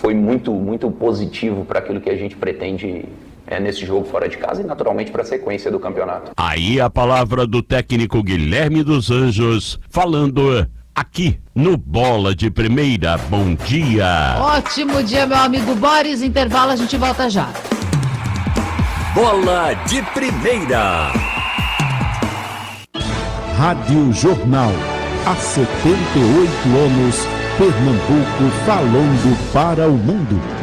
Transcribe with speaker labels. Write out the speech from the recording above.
Speaker 1: foi muito, muito positivo para aquilo que a gente pretende nesse jogo fora de casa e naturalmente para a sequência do campeonato.
Speaker 2: Aí a palavra do técnico Guilherme dos Anjos, falando aqui no Bola de Primeira. Bom dia.
Speaker 3: Ótimo dia, meu amigo Boris. Intervalo, a gente volta já.
Speaker 4: Bola de Primeira.
Speaker 5: Rádio Jornal. Há 78 anos, Pernambuco falando para o mundo.